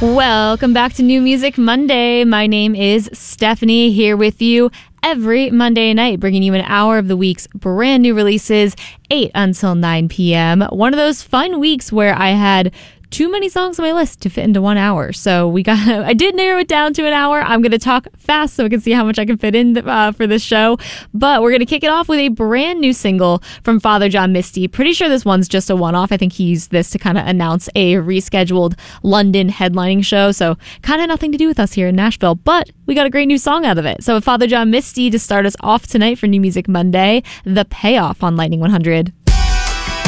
Welcome back to New Music Monday. My name is Stephanie, here with you every Monday night, bringing you an hour of the week's brand new releases, 8 until 9 p.m. One of those fun weeks where I had too many songs on my list to fit into 1 hour. So I did narrow it down to an hour. I'm going to talk fast so we can see how much I can fit in for this show. But we're going to kick it off with a brand new single from Father John Misty. Pretty sure this one's just a one-off. I think he used this to kind of announce a rescheduled London headlining show. So kind of nothing to do with us here in Nashville. But we got a great new song out of it. So with Father John Misty to start us off tonight for New Music Monday, The Payoff on Lightning 100.